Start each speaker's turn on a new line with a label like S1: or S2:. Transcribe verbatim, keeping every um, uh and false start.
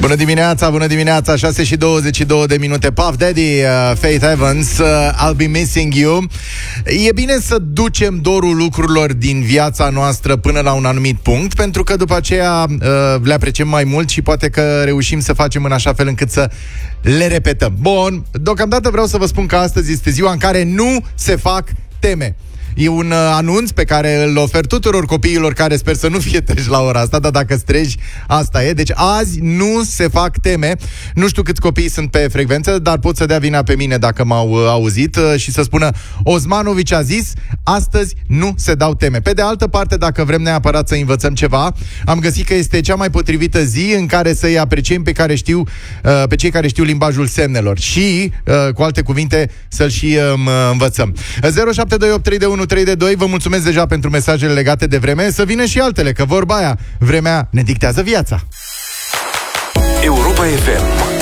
S1: Bună dimineața, bună dimineața, șase și douăzeci și două de minute. Puff Daddy, uh, Faith Evans, uh, I'll be missing you. E bine să ducem dorul lucrurilor din viața noastră până la un anumit punct, pentru că după aceea uh, le apreciem mai mult și poate că reușim să facem în așa fel încât să le repetăm. Bun, deocamdată vreau să vă spun că astăzi este ziua în care nu se fac teme. E un uh, anunț pe care îl ofer tuturor copiilor care sper să nu fie treji la ora asta, dar dacă stregi, asta e. Deci azi nu se fac teme. Nu știu câți copii sunt pe frecvență, dar pot să dea vina pe mine dacă m-au uh, auzit uh, și să spună: Osmanovici a zis, astăzi nu se dau teme. Pe de altă parte, dacă vrem neapărat să învățăm ceva, am găsit că este cea mai potrivită zi în care să-i apreciem pe care știu, uh, pe cei care știu limbajul semnelor și, uh, cu alte cuvinte, să-l și uh, învățăm. zero șapte doi opt trei unu trei doi. Vă mulțumesc deja pentru mesajele legate de vreme. Să vină și altele, că vorba aia, vremea ne dictează viața.
S2: Europa F M.